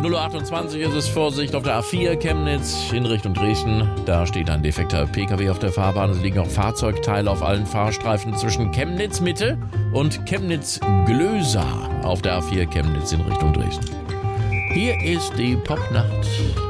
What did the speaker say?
0:28 ist es, Vorsicht auf der A4 Chemnitz in Richtung Dresden. Da steht ein defekter PKW auf der Fahrbahn. Es liegen auch Fahrzeugteile auf allen Fahrstreifen zwischen Chemnitz Mitte und Chemnitz Glösa auf der A4 Chemnitz in Richtung Dresden. Hier ist die Popnacht.